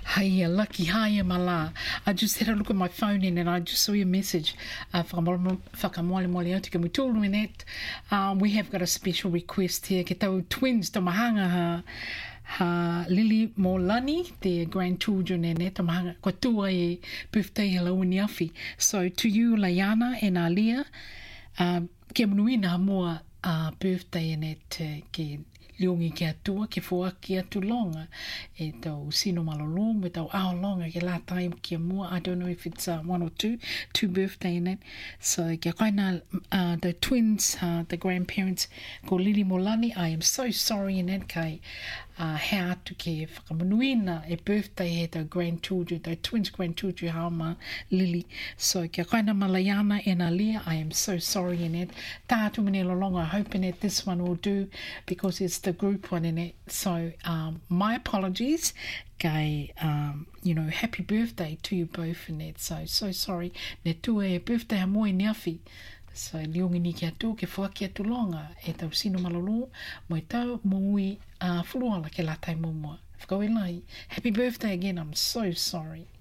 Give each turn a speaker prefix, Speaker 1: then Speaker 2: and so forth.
Speaker 1: Hiya, lucky hiya mala. I just had a look at my phone and I just saw your message. Whakamoale atu ke mutulu in it. We have got a special request here. Ke tau twins to mahanga ha Lily Molani, their grandchildren and it. Mahanga ko tua e birthday hello ni afi. So to you, Layana and Alia, ke mnuina mua birthday in it ke Leongi ki atua, ke fua ki atu longa, e tau sino malolo, me tau ao longa, ke la time ki mua. I don't know if it's one or two birthday in it. So, kia kaina, the twins, the grandparents, ko Lili Molani, I am so sorry in it, kai he atu ke whakamunuina, e birthday he tau grandchildren, tau twins grandchildren, haoma Lili. So, kia kaina Malayana and Alia, I am so sorry in it. Tātu mene lolonga, hoping that this one will do, because it's the group one in it. So my apologies, kei, happy birthday to you both in it. So sorry. Ne tue e birthday ha moe ni awhi. So liongi ni ki atu, ke fua ki atu longa, e tau sino malolo, mo e tau moui fuluala ke la tai mumua. Whakau e lai. Happy birthday again, I'm so sorry.